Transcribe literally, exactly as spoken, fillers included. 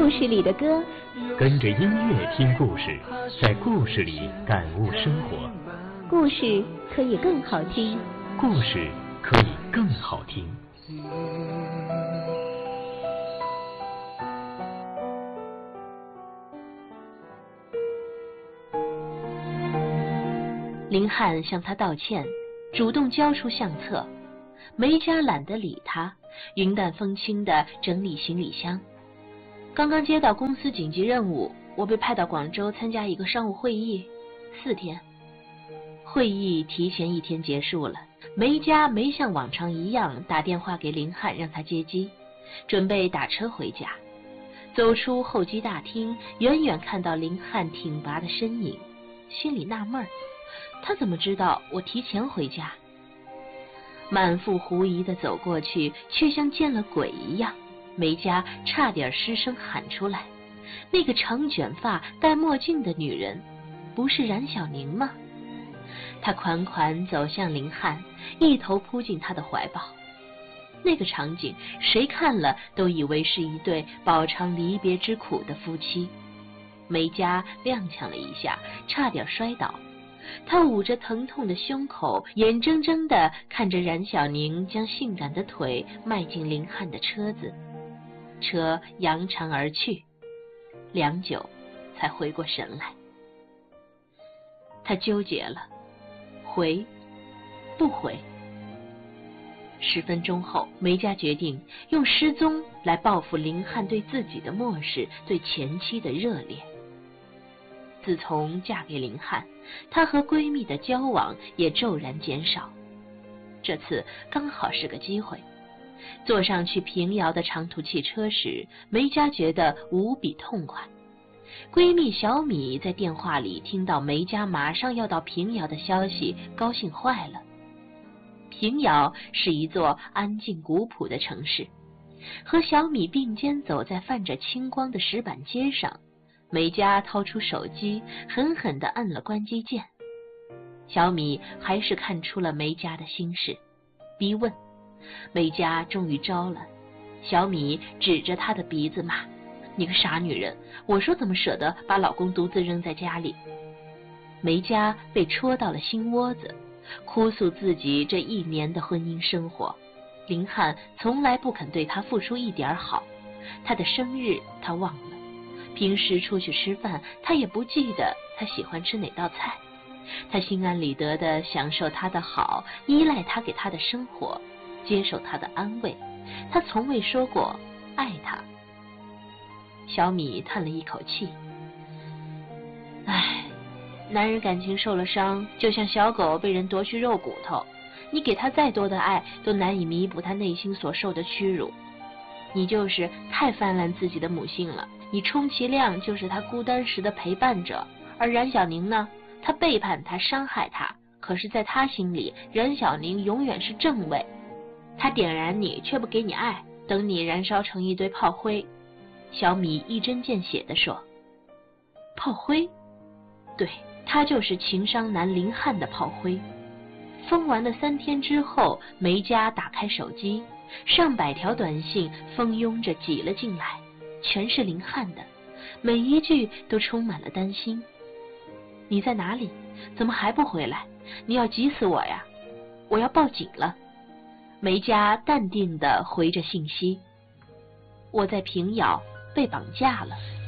故事里的歌， 跟着音乐听故事，在故事里感悟生活。 故事可以更好听， 故事可以更好听。 林汉向他道歉，主动交出相册。梅佳懒得理他，云淡风轻地整理行李箱。刚刚接到公司紧急任务，我被派到广州参加一个商务会议，四天。会议提前一天结束了，梅佳没像往常一样打电话给林汉让他接机，准备打车回家。走出候机大厅，远远看到林汉挺拔的身影，心里纳闷儿，他怎么知道我提前回家？满腹狐疑地走过去，却像见了鬼一样。梅佳差点失声喊出来，那个长卷发戴墨镜的女人不是冉小宁吗？她款款走向林汉，一头扑进他的怀抱。那个场景谁看了都以为是一对饱尝离别之苦的夫妻。梅佳踉跄了一下，差点摔倒。她捂着疼痛的胸口，眼睁睁地看着冉小宁将性感的腿迈进林汉的车子，车扬长而去，良久才回过神来。她纠结了，回不回？十分钟后，梅佳决定用失踪来报复林汉对自己的漠视，对前妻的热烈。自从嫁给林汉，她和闺蜜的交往也骤然减少。这次刚好是个机会。坐上去平遥的长途汽车时，梅佳觉得无比痛快。闺蜜小米在电话里听到梅佳马上要到平遥的消息，高兴坏了。平遥是一座安静古朴的城市，和小米并肩走在泛着青光的石板街上。梅佳掏出手机，狠狠地按了关机键。小米还是看出了梅佳的心事，逼问。梅佳终于招了，小米指着她的鼻子骂：“你个傻女人，我说怎么舍得把老公独自扔在家里？”梅佳被戳到了心窝子，哭诉自己这一年的婚姻生活。林汉从来不肯对她付出一点好，她的生日她忘了，平时出去吃饭她也不记得她喜欢吃哪道菜。她心安理得地享受她的好，依赖她给她的生活，接受他的安慰，他从未说过爱他。小米叹了一口气，唉，男人感情受了伤，就像小狗被人夺去肉骨头，你给他再多的爱，都难以弥补他内心所受的屈辱。你就是太泛滥自己的母性了，你充其量就是他孤单时的陪伴者。而冉小宁呢，他背叛他，伤害他，可是在他心里，冉小宁永远是正位。他点燃你，却不给你爱，等你燃烧成一堆炮灰。小米一针见血地说：“炮灰？对，他就是情商男林汉的炮灰。”疯完了三天之后，梅佳打开手机，上百条短信蜂拥着挤了进来，全是林汉的，每一句都充满了担心。你在哪里？怎么还不回来？你要急死我呀！我要报警了。梅佳淡定地回着信息：“我在平遥被绑架了。”